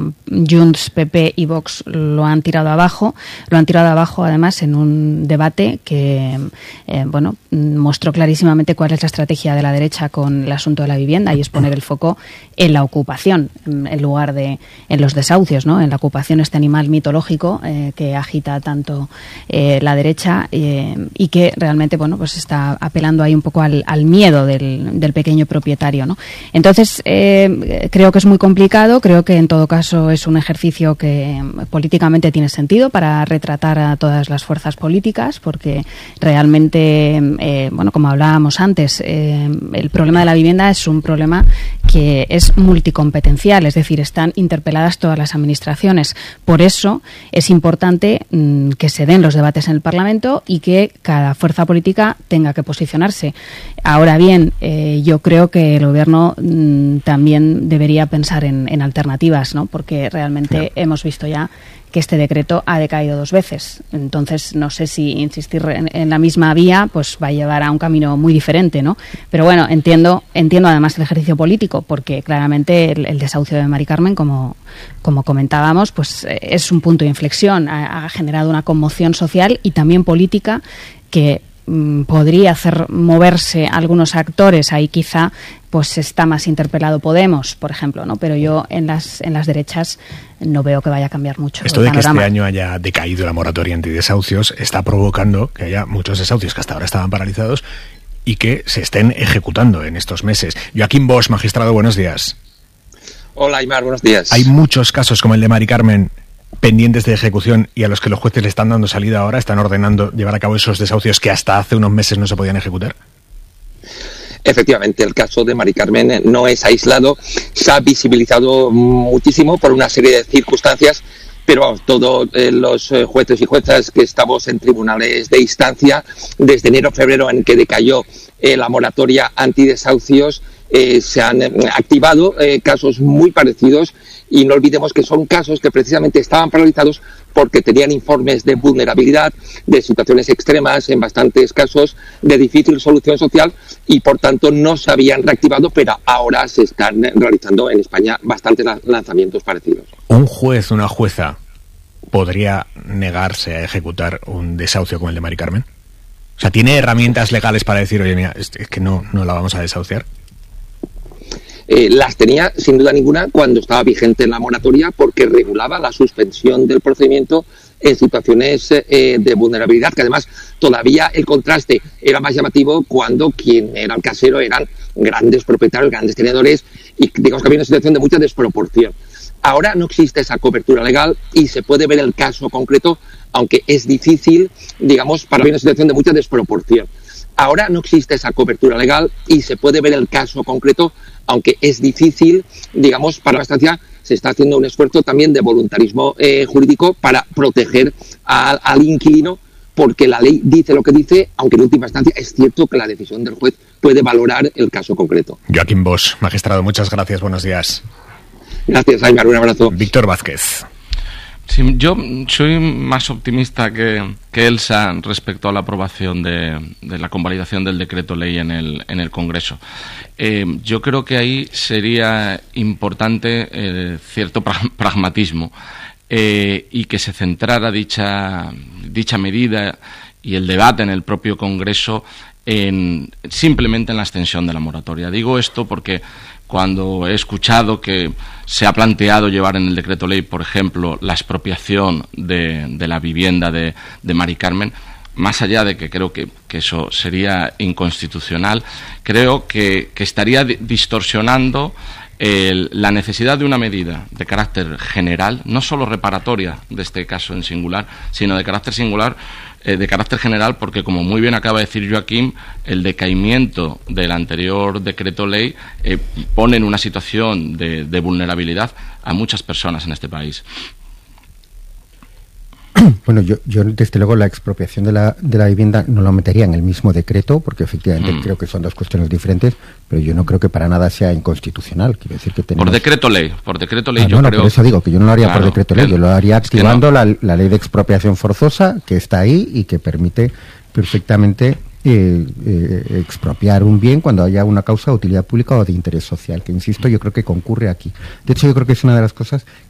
Junts, PP y Vox lo han tirado abajo. Lo han tirado abajo, además, en un debate que mostró clarísimamente cuál es la estrategia de la derecha con el asunto de la vivienda, y es poner el foco en la ocupación en lugar de en los desahucios, ¿no? En la ocupación, este animal mitológico que agita tanto la derecha y que realmente pues está apelando ahí un poco al miedo del pequeño propietario, ¿no? Entonces creo que es muy complicado. Creo que en todo caso es un ejercicio que políticamente tiene sentido para retratar a todas las fuerzas políticas, porque realmente como hablábamos antes, el problema de la vivienda es un problema que es multicompetencial, es decir, están interpeladas todas las administraciones. Por eso es importante que se den los debates en el Parlamento y que cada fuerza política tenga que posicionarse. Ahora bien, yo creo que el Gobierno también debería pensar en alternativas, ¿no? Porque realmente hemos visto ya que este decreto ha decaído 2 veces. Entonces, no sé si insistir en la misma vía pues va a llevar a un camino muy diferente, ¿no? Pero bueno, entiendo además el ejercicio político, porque claramente el desahucio de Mari Carmen, como comentábamos, pues es un punto de inflexión. Ha generado una conmoción social y también política que podría hacer moverse algunos actores. Ahí quizá pues está más interpelado Podemos, por ejemplo, ¿no? Pero yo en las derechas no veo que vaya a cambiar mucho. Esto de que este año haya decaído la moratoria antidesahucios está provocando que haya muchos desahucios que hasta ahora estaban paralizados y que se estén ejecutando en estos meses. Joaquín Bosch, magistrado, buenos días. Hola, Aymar, buenos días. Hay muchos casos como el de Mari Carmen pendientes de ejecución y a los que los jueces le están dando salida ahora, están ordenando llevar a cabo esos desahucios que hasta hace unos meses no se podían ejecutar. Efectivamente, el caso de Mari Carmen no es aislado, se ha visibilizado muchísimo por una serie de circunstancias, pero todos los jueces y juezas que estamos en tribunales de instancia, desde enero-febrero en que decayó la moratoria antidesahucios, se han activado casos muy parecidos, y no olvidemos que son casos que precisamente estaban paralizados porque tenían informes de vulnerabilidad, de situaciones extremas, en bastantes casos de difícil solución social, y por tanto no se habían reactivado, pero ahora se están realizando en España bastantes lanzamientos parecidos. ¿Un juez, una jueza, podría negarse a ejecutar un desahucio como el de Mari Carmen? O sea, ¿tiene herramientas legales para decir, oye, mira, es que no la vamos a desahuciar? Las tenía, sin duda ninguna, cuando estaba vigente la moratoria, porque regulaba la suspensión del procedimiento en situaciones de vulnerabilidad, que además todavía el contraste era más llamativo cuando quien era el casero eran grandes propietarios, grandes tenedores, y digamos que había una situación de mucha desproporción. Ahora no existe esa cobertura legal y se puede ver el caso concreto, aunque es difícil, digamos, para una situación de mucha desproporción. Ahora no existe esa cobertura legal y se puede ver el caso concreto, aunque es difícil, digamos, para la instancia se está haciendo un esfuerzo también de voluntarismo jurídico para proteger al inquilino, porque la ley dice lo que dice, aunque en última instancia es cierto que la decisión del juez puede valorar el caso concreto. Joaquín Bosch, magistrado, muchas gracias, buenos días. Gracias, Aymar, un abrazo. Víctor Vázquez. Sí, yo soy más optimista que Elsa respecto a la aprobación de la convalidación del decreto ley en el Congreso. Yo creo que ahí sería importante cierto pragmatismo y que se centrara dicha medida y el debate en el propio Congreso simplemente en la extensión de la moratoria. Digo esto porque cuando he escuchado que se ha planteado llevar en el decreto ley, por ejemplo, la expropiación de la vivienda de Mari Carmen, más allá de que creo que eso sería inconstitucional, creo que estaría distorsionando la necesidad de una medida de carácter general, no solo reparatoria de este caso en singular, sino de carácter general, porque como muy bien acaba de decir Joaquín, el decaimiento del anterior decreto ley pone en una situación de vulnerabilidad a muchas personas en este país. Bueno, yo desde luego la expropiación de la vivienda no lo metería en el mismo decreto, porque efectivamente creo que son dos cuestiones diferentes, pero yo no creo que para nada sea inconstitucional. Quiero decir que tenemos... Por decreto ley yo creo... por eso digo que yo no lo haría por decreto ley, yo lo haría activando la ley de expropiación forzosa que está ahí y que permite perfectamente expropiar un bien cuando haya una causa de utilidad pública o de interés social, que insisto, yo creo que concurre aquí. De hecho, yo creo que es una de las cosas